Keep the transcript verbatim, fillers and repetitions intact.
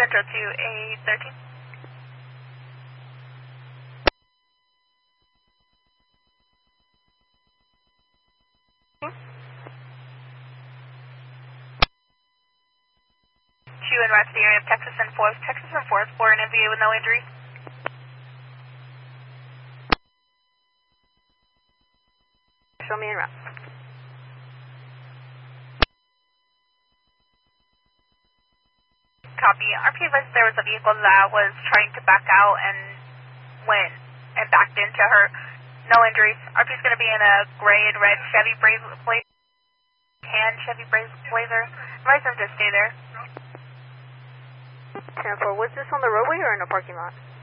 Central to A thirteen. Two en route to the area of Texas and fourth. Texas and fourth for an M V A with no injuries. Show me en route. Copy. R P advised there was a vehicle that was trying to back out and went and backed into her. No injuries. R P is going to be in a gray and red Chevy Blazer, tan Chevy Blazer. Advise them to stay there. ten four, was this on the roadway or in a parking lot?